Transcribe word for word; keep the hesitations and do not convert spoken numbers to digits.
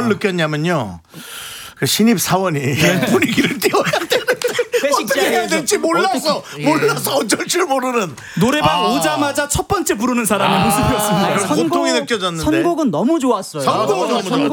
뭘 느꼈냐면요. 그 신입 사원이 네. 분위기를 띄워야 되는데 어떻게 해야 될지 몰라서 어떻게, 예. 몰라서 어쩔 줄 모르는 노래방 아. 오자마자 첫 번째 부르는 사람의 아. 모습이었습니다. 선곡, 고통이 느껴졌는데 선곡은 너무 좋았어요. 선곡은 너무 좋았어요.